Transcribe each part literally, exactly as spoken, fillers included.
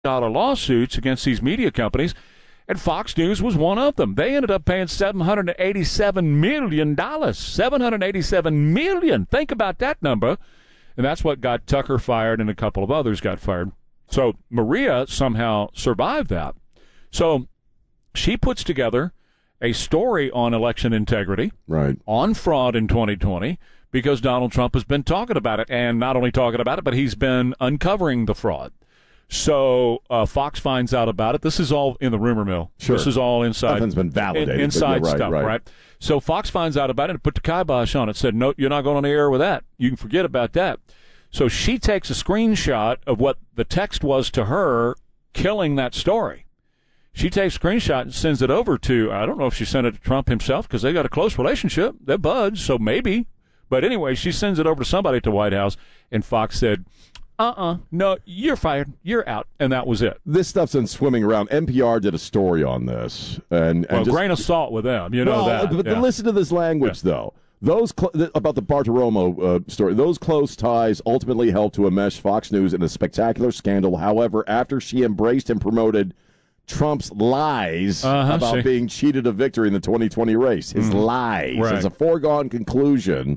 dollar lawsuits against these media companies, and Fox News was one of them. They ended up paying seven hundred eighty-seven million dollars. seven hundred eighty-seven million dollars. Think about that number. And that's what got Tucker fired, and a couple of others got fired. So Maria somehow survived that. So she puts together a story on election integrity, right, on fraud in twenty twenty, because Donald Trump has been talking about it, and not only talking about it, but he's been uncovering the fraud. So uh, Fox finds out about it. This is all in the rumor mill. Sure. This is all inside. Nothing's been validated. In, inside right, stuff, right. right? So Fox finds out about it and put the kibosh on it. Said, no, you're not going on the air with that. You can forget about that. So she takes a screenshot of what the text was to her killing that story. She takes a screenshot and sends it over to, I don't know if she sent it to Trump himself because they got a close relationship. They're buds, so maybe. But anyway, she sends it over to somebody at the White House, and Fox said, uh-uh, no, you're fired. You're out. And that was it. This stuff's been swimming around. N P R did a story on this. And, and well, just, grain of salt with them. You know well, that. But yeah. listen to this language, yeah. though. Those cl- about the Bartiromo uh, story, those close ties ultimately helped to enmesh Fox News in a spectacular scandal. However, after she embraced and promoted Trump's lies uh-huh, about see. being cheated of victory in the twenty twenty race, his mm. lies, right. as a foregone conclusion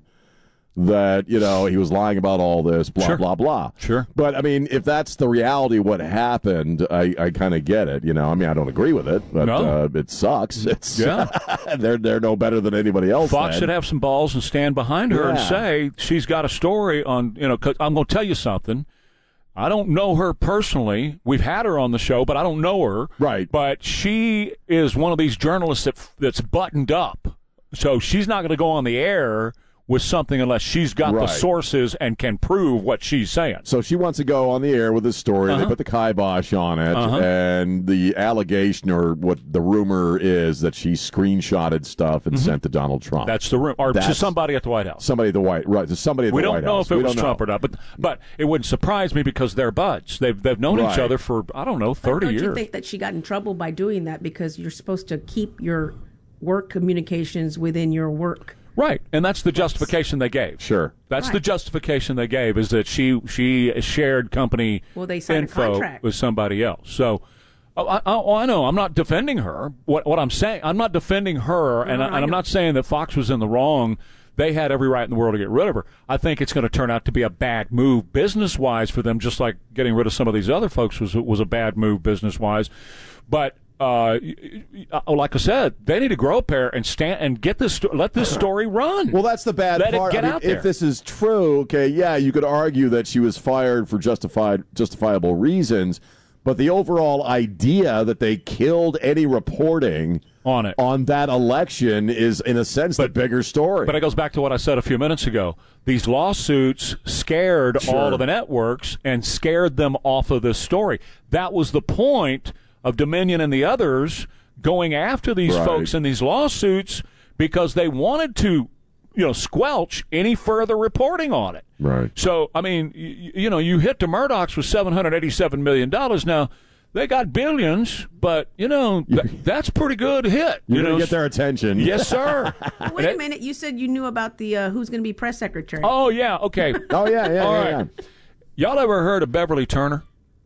that, you know, he was lying about all this, blah, sure. blah, blah. Sure. But, I mean, if that's the reality of what happened, I, I kind of get it, you know. I mean, I don't agree with it, but no. uh, it sucks. It's yeah. they're, they're no better than anybody else. Fox then. should have some balls and stand behind her yeah. and say she's got a story on, you know, 'cause I'm going to tell you something. I don't know her personally. We've had her on the show, but I don't know her. Right. But she is one of these journalists that, that's buttoned up. So she's not going to go on the air with something unless she's got right. the sources and can prove what she's saying. So she wants to go on the air with this story. Uh-huh. They put the kibosh on it, uh-huh. and the allegation or what the rumor is that she screenshotted stuff and mm-hmm. sent to Donald Trump. That's the rumor, or That's to somebody at the White House. Somebody at the White right? To somebody at we the don't White know House. if it we was don't Trump know. or not, but but it wouldn't surprise me because they're buds. They've they've known right. each other for I don't know thirty but don't years. Don't you think that she got in trouble by doing that because you're supposed to keep your work communications within your work? Right, and that's the justification they gave. Sure. That's right. the justification they gave, is that she she shared company well, they signed info a contract with somebody else. So, oh, I, oh, I know, I'm not defending her. What what I'm saying, I'm not defending her, no, and, no, I, and I I'm not saying that Fox was in the wrong. They had every right in the world to get rid of her. I think it's going to turn out to be a bad move business-wise for them, just like getting rid of some of these other folks was was a bad move business-wise. But Uh, like I said, they need to grow a pair and stand and get this. Let this story run. Well, that's the bad let part. It get I mean, out there. if this is true, okay, yeah, you could argue that she was fired for justified, justifiable reasons, but the overall idea that they killed any reporting on it on that election is, in a sense, but, the bigger story. But it goes back to what I said a few minutes ago. These lawsuits scared sure. all of the networks and scared them off of this story. That was the point of Dominion and the others going after these right. folks in these lawsuits because they wanted to, you know, squelch any further reporting on it. Right. So, I mean, you, you know, you hit the Murdochs with seven hundred eighty-seven million dollars. Now, they got billions, but, you know, th- that's pretty good hit. You're you going know, to get their attention. Yes, sir. Well, wait a minute. You said you knew about the uh, who's going to be press secretary. Oh, yeah. Okay. oh, yeah, yeah, All yeah, right. yeah. Y'all ever heard of Beverly Turner?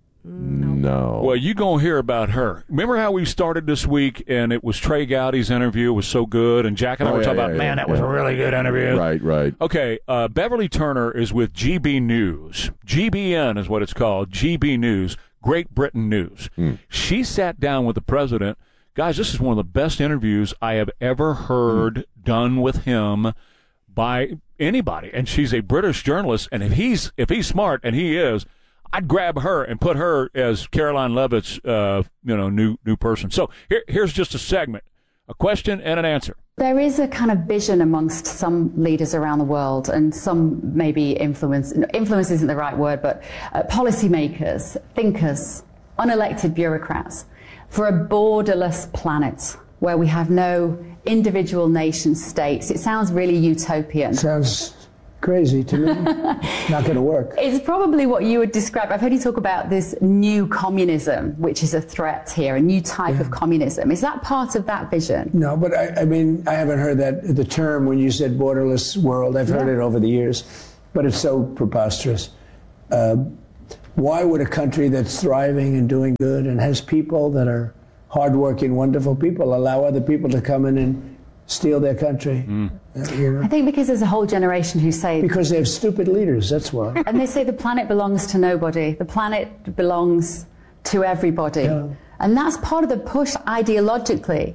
No. Well, you're going to hear about her. Remember how we started this week, and it was Trey Gowdy's interview was so good, and Jack and I oh, were yeah, talking yeah, about, yeah, man, yeah. that was a really good interview. Right, right. Okay, uh, Beverly Turner is with G B News. G B N is what it's called, G B News, Great Britain News. Mm. She sat down with the president. Guys, this is one of the best interviews I have ever heard mm. done with him by anybody. And she's a British journalist, and if he's if he's smart, and he is, I'd grab her and put her as Caroline Leavitt's, uh, you know, new new person. So here, here's just a segment, a question and an answer. There is a kind of vision amongst some leaders around the world, and some maybe influence. Influence isn't the right word, but uh, policymakers, thinkers, unelected bureaucrats, for a borderless planet where we have no individual nation states. It sounds really utopian. Sounds crazy to me. Not going to work. It's probably what you would describe. I've heard you talk about this new communism, which is a threat here, a new type yeah. of communism. Is that part of that vision? No, but I, I mean, I haven't heard that the term when you said borderless world. I've heard yeah. it over the years, but it's so preposterous. Uh, Why would a country that's thriving and doing good and has people that are hardworking, wonderful people allow other people to come in and steal their country? Mm. Uh, you know? I think because there's a whole generation who say... Because they have stupid leaders, that's why. And they say the planet belongs to nobody. The planet belongs to everybody. Yeah. And that's part of the push ideologically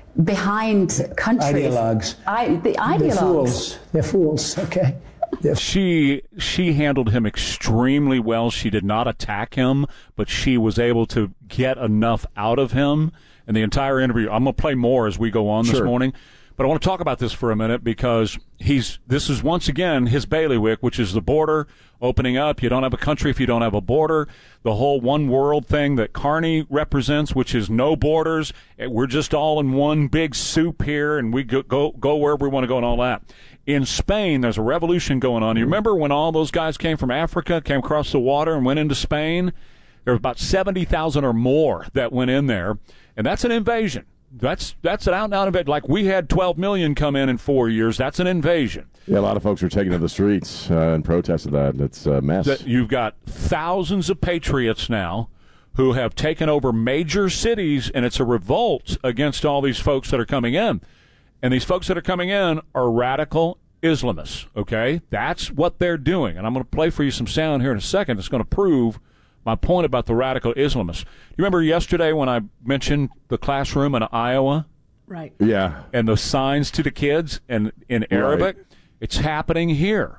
behind countries. Ideologues. I, the ideologues. They're fools. They're fools, okay? They're she she handled him extremely well. She did not attack him, but she was able to get enough out of him. And the entire interview, I'm going to play more as we go on Sure. this morning. But I want to talk about this for a minute because he's this is once again his bailiwick, which is the border opening up. You don't have a country if you don't have a border. The whole one world thing that Carney represents, which is no borders. We're just all in one big soup here, and we go go, go wherever we want to go and all that. In Spain, there's a revolution going on. You remember when all those guys came from Africa, came across the water and went into Spain? There was about seventy thousand or more that went in there, and that's an invasion. That's that's an out-and-out invasion. Like we had twelve million come in in four years. That's an invasion. Yeah, a lot of folks were taken to the streets uh, and protested that. It's a mess. That you've got thousands of patriots now who have taken over major cities, and it's a revolt against all these folks that are coming in. And these folks that are coming in are radical Islamists, okay? That's what they're doing. And I'm going to play for you some sound here in a second that's going to prove my point about the radical Islamists. You remember yesterday when I mentioned the classroom in Iowa? Right. Yeah. And the signs to the kids and in Arabic? Right. It's happening here.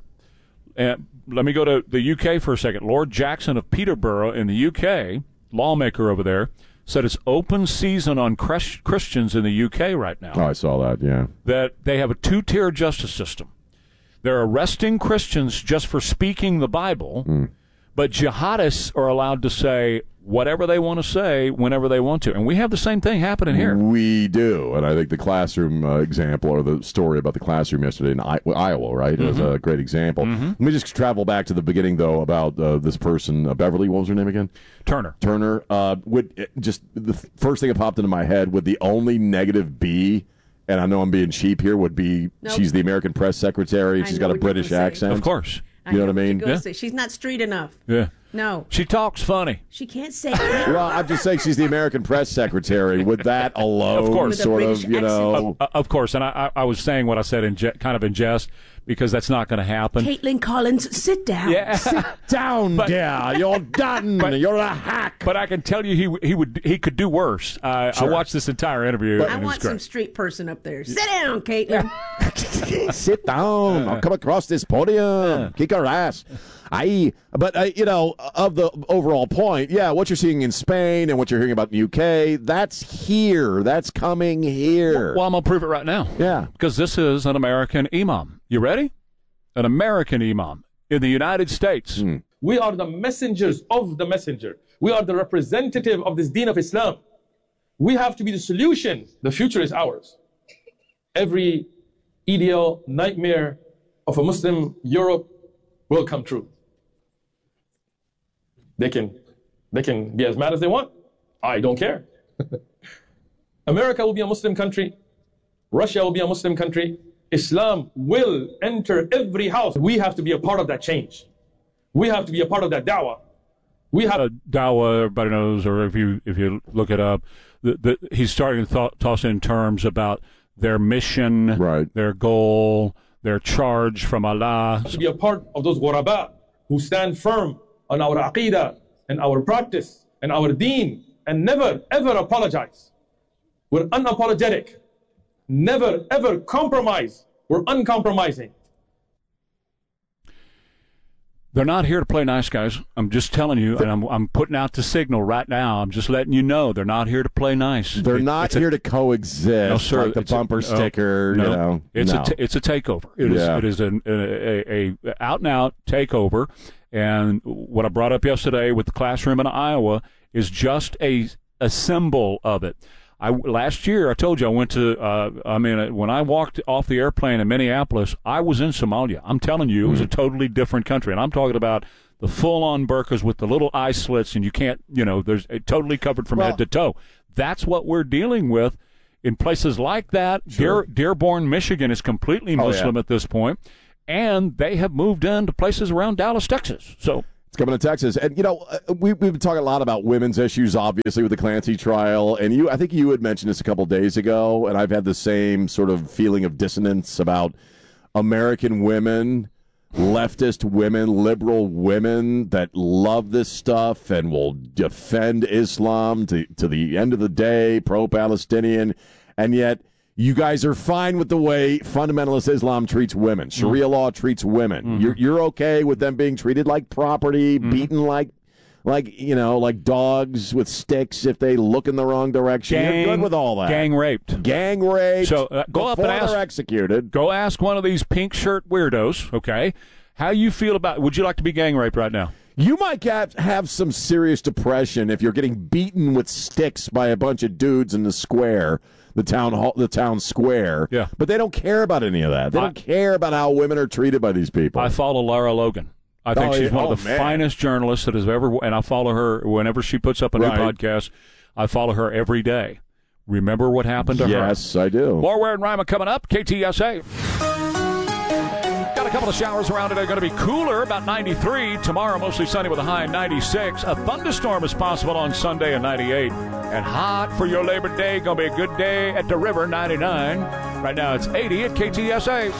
And let me go to the U K for a second. Lord Jackson of Peterborough in the U K, lawmaker over there, said it's open season on Christians in the U K right now. Oh, I saw that, yeah. That they have a two-tier justice system. They're arresting Christians just for speaking the Bible, mm. but jihadists are allowed to say whatever they want to say whenever they want to. And we have the same thing happening here. We do. And I think the classroom uh, example, or the story about the classroom yesterday in I- Iowa, right, mm-hmm. is a great example. Mm-hmm. Let me just travel back to the beginning, though, about uh, this person, uh, Beverly, what was her name again? Turner. Turner. Uh, would just the first thing that popped into my head, would the only negative be, and I know I'm being cheap here, would be nope. she's the American press secretary. I She's got a British accent. Of course. You know, know what I mean? Yeah. She's not street enough. Yeah. No. She talks funny. She can't say that. Well, I'm just saying she's the American press secretary. Would that alone of course. sort of, you know? Of, of course. And I, I was saying what I said in je- kind of in jest because that's not going to happen. Caitlin Collins, sit down. Yeah. Sit down, but, dear. You're done. But, You're a hack. But I can tell you he he would he could do worse. Uh, sure. I watched this entire interview. But and I it was want great. some street person up there. Sit down, Caitlin. Sit down. I'll come across this podium. Kick her ass. I, but, uh, you know, of the overall point, yeah, what you're seeing in Spain and what you're hearing about in the U K, that's here. That's coming here. Well, I'm going to prove it right now. Yeah. Because this is an American imam. You ready? An American imam in the United States. Mm. We are the messengers of the messenger. We are the representative of this deen of Islam. We have to be the solution. The future is ours. Every ideal nightmare of a Muslim Europe will come true. They can, they can be as mad as they want. I don't care. America will be a Muslim country. Russia will be a Muslim country. Islam will enter every house. We have to be a part of that change. We have to be a part of that da'wah. We have uh, da'wah, everybody knows, or if you if you look it up, the, the, he's starting to th- toss in terms about their mission, right. their goal, their charge from Allah. To be a part of those ghuraba who stand firm on our aqidah and our practice and our deen and never ever apologize. We're unapologetic. Never ever compromise. We're uncompromising. They're not here to play nice, guys. I'm just telling you, and I'm I'm putting out the signal right now. I'm just letting you know they're not here to play nice. They're it, not here a, to coexist. No, sir. Like the bumper a, sticker. No, you know, it's no. a t- it's a takeover. It yeah. is it is an, a, a, a out and out takeover. And what I brought up yesterday with the classroom in Iowa is just a a symbol of it. I, last year, I told you I went to, uh, I mean, when I walked off the airplane in Minneapolis, I was in Somalia. I'm telling you, it was a totally different country. And I'm talking about the full-on burqas with the little eye slits, and you can't, you know, there's it totally covered from well, head to toe. That's what we're dealing with in places like that. Sure. Dear, Dearborn, Michigan is completely Muslim oh, yeah. at this point, and they have moved into places around Dallas, Texas. So It's coming to Texas. And, you know, we, we've been talking a lot about women's issues, obviously, with the Clancy trial. And you, I think you had mentioned this a couple days ago, and I've had the same sort of feeling of dissonance about American women, leftist women, liberal women that love this stuff and will defend Islam to, to the end of the day, pro-Palestinian. And yet you guys are fine with the way fundamentalist Islam treats women. Sharia mm-hmm. law treats women. Mm-hmm. You're you're okay with them being treated like property, mm-hmm. beaten like, like you know, like dogs with sticks if they look in the wrong direction. Gang, you're good with all that. Gang raped. Gang raped. So uh, go up and ask. They're executed. Go ask one of these pink shirt weirdos. Okay, how you feel about? Would you like to be gang raped right now? You might have, have some serious depression if you're getting beaten with sticks by a bunch of dudes in the square. The town hall, the town square. Yeah. But they don't care about any of that. They I, don't care about how women are treated by these people. I follow Lara Logan. I think oh, she's one oh, of the man. finest journalists that has ever, and I follow her whenever she puts up a right. new podcast. I follow her every day. Remember what happened to yes, her? Yes, I do. More Ware and Rima coming up. K T S A. Got a couple of showers around today. Going to be cooler, about ninety-three. Tomorrow, mostly sunny with a high of ninety-six. A thunderstorm is possible on Sunday at ninety-eight. And hot for your Labor Day. Going to be a good day at the river, ninety-nine. Right now, it's eighty at K T S A.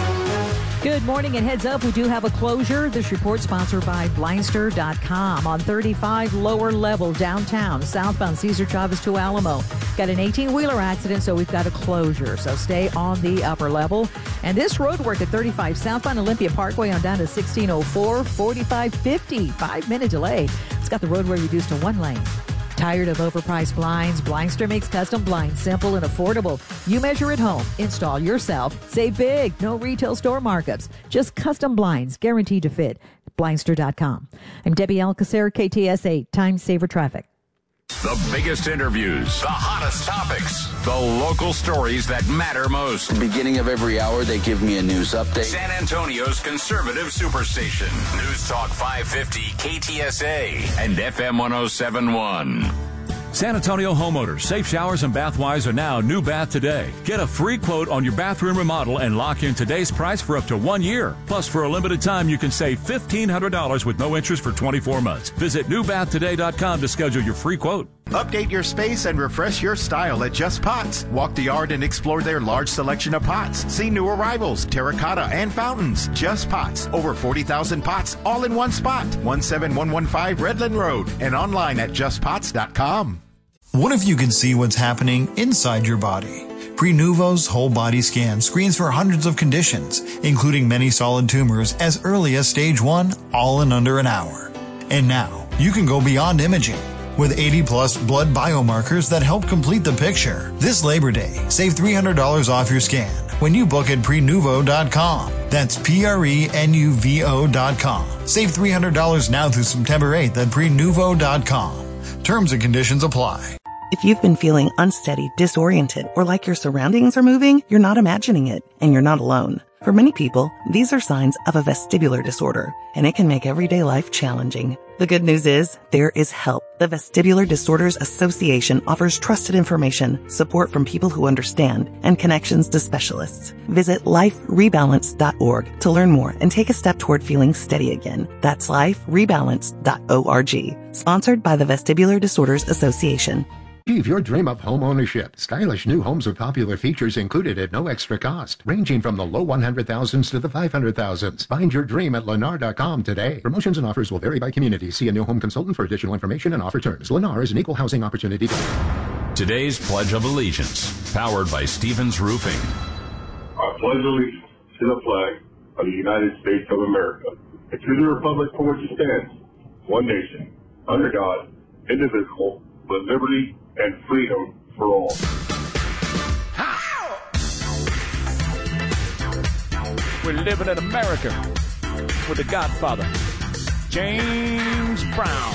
Good morning and heads up, we do have a closure. This report sponsored by Blindster dot com on thirty-five lower level downtown, southbound Cesar Chavez to Alamo. Got an eighteen-wheeler accident, so we've got a closure. So stay on the upper level. And this road work at thirty-five southbound Olympia Parkway on down to sixteen oh four, forty-five fifty. Five-minute delay. It's got the roadway reduced to one lane. Tired of overpriced blinds? Blindster makes custom blinds simple and affordable. You measure at home, install yourself, save big, no retail store markups. Just custom blinds, guaranteed to fit. Blindster dot com. I'm Debbie Alcacer, K T S A, Time Saver Traffic. The biggest interviews, the hottest topics, the local stories that matter most. At the beginning of every hour, they give me a news update. San Antonio's conservative superstation. News Talk five fifty K T S A and F M one oh seven point one. San Antonio homeowners, Safe Showers and Bathwise are now New Bath Today. Get a free quote on your bathroom remodel and lock in today's price for up to one year. Plus, for a limited time, you can save fifteen hundred dollars with no interest for twenty-four months. Visit new bath today dot com to schedule your free quote. Update your space and refresh your style at Just Pots. Walk the yard and explore their large selection of pots. See new arrivals, terracotta, and fountains. Just Pots. Over forty thousand pots, all in one spot. one seven one one five Redland Road and online at just pots dot com. What if you could see what's happening inside your body? Prenuvo's whole body scan screens for hundreds of conditions, including many solid tumors as early as stage one, all in under an hour. And now, you can go beyond imaging. With eighty plus blood biomarkers that help complete the picture. This Labor Day, save three hundred dollars off your scan when you book at prenuvo dot com. That's P R E N U V O dot com. Save three hundred dollars now through September eighth at prenuvo dot com. Terms and conditions apply. If you've been feeling unsteady, disoriented, or like your surroundings are moving, you're not imagining it, and you're not alone. For many people, these are signs of a vestibular disorder, and it can make everyday life challenging. The good news is, there is help. The Vestibular Disorders Association offers trusted information, support from people who understand, and connections to specialists. Visit life rebalance dot org to learn more and take a step toward feeling steady again. That's life rebalance dot org. Sponsored by the Vestibular Disorders Association. Achieve your dream of home ownership. Stylish new homes with popular features included at no extra cost, ranging from the low one hundred thousands to the five hundred thousands. Find your dream at lennar dot com today. Promotions and offers will vary by community. See a new home consultant for additional information and offer terms. Lennar is an equal housing opportunity. Today's Pledge of Allegiance, powered by Stevens Roofing. I pledge allegiance to the flag of the United States of America and to the republic for which it stands, one nation, under God, indivisible, with liberty and freedom for all. We're living in America with the Godfather, James Brown.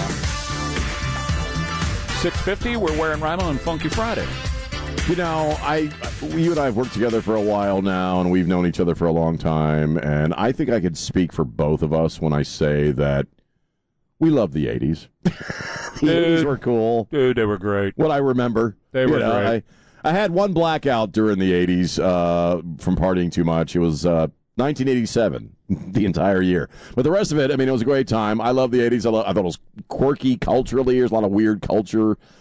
six fifty, we're wearing Rima on Funky Friday. You know, I, you and I have worked together for a while now, and we've known each other for a long time, and I think I could speak for both of us when I say that we love the eighties. The dude, eighties were cool. Dude, they were great. What I remember. They were you know, great. I, I had one blackout during the eighties uh, from partying too much. It was uh, nineteen eighty-seven. the entire year. But the rest of it, I mean, it was a great time. I love the eighties. I, love, I thought it was quirky culturally. There's a lot of weird culture